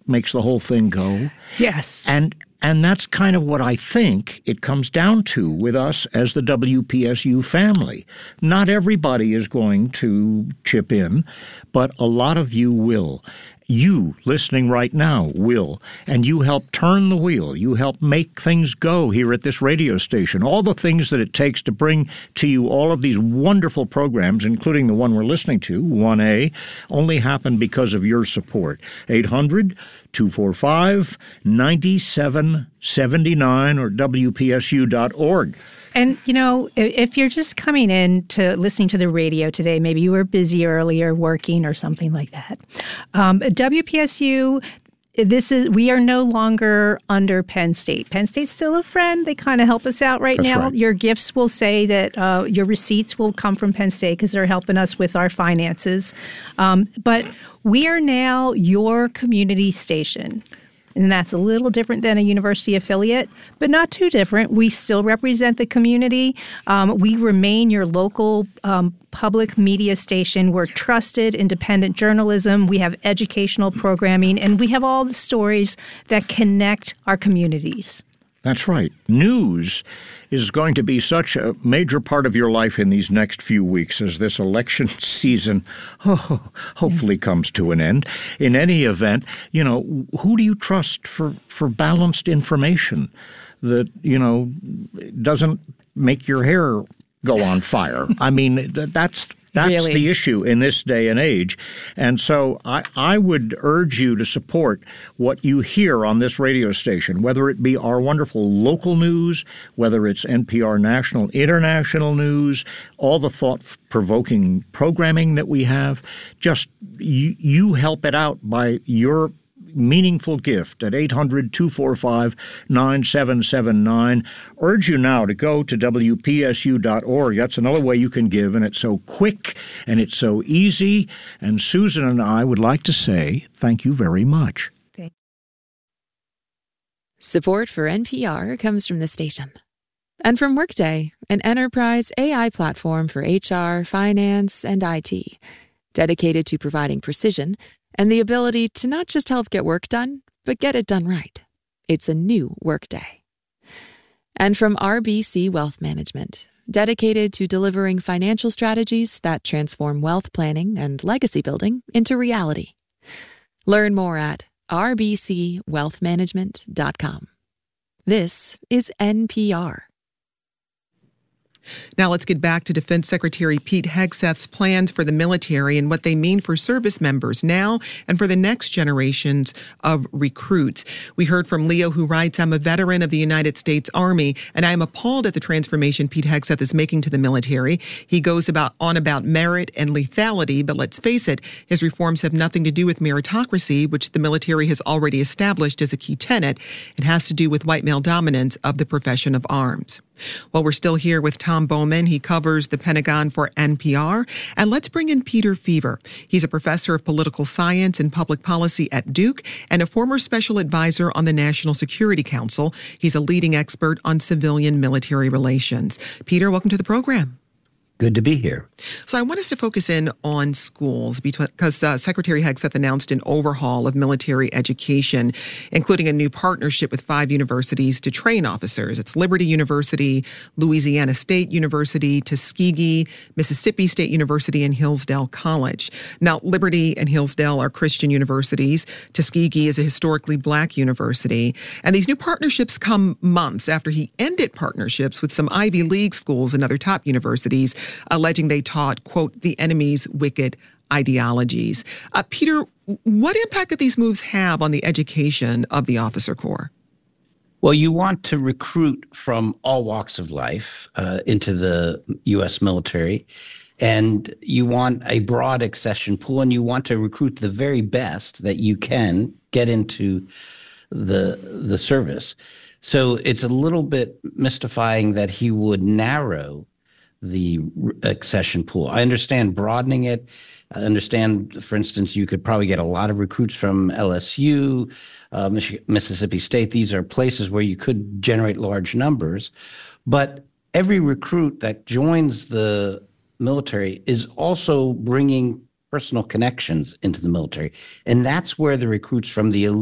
makes the whole thing go. Yes. And that's kind of what I think it comes down to with us as the WPSU family. Not everybody is going to chip in, but a lot of you will. You, listening right now, will. And you help turn the wheel. You help make things go here at this radio station. All the things that it takes to bring to you all of these wonderful programs, including the one we're listening to, 1A, only happen because of your support. 800-245-9779 or WPSU.org. And, if you're just coming in to listening to the radio today, maybe you were busy earlier working or something like that. WPSU, we are no longer under Penn State. Penn State's still a friend. They kind of help us out right now. Right. Your gifts will say that your receipts will come from Penn State because they're helping us with our finances. But we are now your community station. And that's a little different than a university affiliate, but not too different. We still represent the community. We remain your local public media station. We're trusted, independent journalism. We have educational programming, and we have all the stories that connect our communities. That's right. News is going to be such a major part of your life in these next few weeks as this election season hopefully comes to an end. In any event, who do you trust for balanced information that, doesn't make your hair go on fire? I mean, that's really the issue in this day and age. And so I would urge you to support what you hear on this radio station, whether it be our wonderful local news, whether it's NPR national, international news, all the thought-provoking programming that we have. Just you help it out by your meaningful gift at 800-245-9779. Urge you now to go to WPSU.org. That's another way you can give, and it's so quick and it's so easy. And Susan and I would like to say thank you very much. Support for NPR comes from the station. And from Workday, an enterprise AI platform for HR, finance, and IT, dedicated to providing precision and the ability to not just help get work done, but get it done right. It's a new Workday. And from RBC Wealth Management, dedicated to delivering financial strategies that transform wealth planning and legacy building into reality. Learn more at rbcwealthmanagement.com. This is NPR. Now let's get back to Defense Secretary Pete Hegseth's plans for the military and what they mean for service members now and for the next generations of recruits. We heard from Leo, who writes, "I'm a veteran of the United States Army, and I am appalled at the transformation Pete Hegseth is making to the military. He goes on about merit and lethality, but let's face it, his reforms have nothing to do with meritocracy, which the military has already established as a key tenet. It has to do with white male dominance of the profession of arms." Well, we're still here with Tom Bowman. He covers the Pentagon for NPR. And let's bring in Peter Feaver. He's a professor of political science and public policy at Duke and a former special advisor on the National Security Council. He's a leading expert on civilian-military relations. Peter, welcome to the program. Good to be here. So I want us to focus in on schools because Secretary Hegseth announced an overhaul of military education, including a new partnership with 5 universities to train officers. It's Liberty University, Louisiana State University, Tuskegee, Mississippi State University, and Hillsdale College. Now, Liberty and Hillsdale are Christian universities. Tuskegee is a historically Black university. And these new partnerships come months after he ended partnerships with some Ivy League schools and other top universities, alleging they taught, quote, the enemy's wicked ideologies. Peter, what impact do these moves have on the education of the officer corps? Well, you want to recruit from all walks of life into the U.S. military, and you want a broad accession pool, and you want to recruit the very best that you can get into the service. So it's a little bit mystifying that he would narrow the accession pool. I understand broadening it. I understand, for instance, you could probably get a lot of recruits from LSU, Mississippi State. These are places where you could generate large numbers. But every recruit that joins the military is also bringing personal connections into the military. And that's where the recruits from the